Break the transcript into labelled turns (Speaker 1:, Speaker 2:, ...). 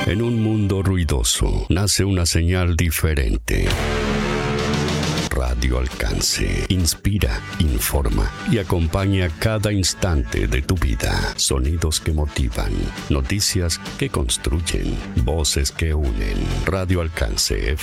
Speaker 1: En un mundo ruidoso, nace una señal diferente. Radio Alcance. Inspira, informa y acompaña cada instante de tu vida. Sonidos que motivan, noticias que construyen, voces que unen. Radio Alcance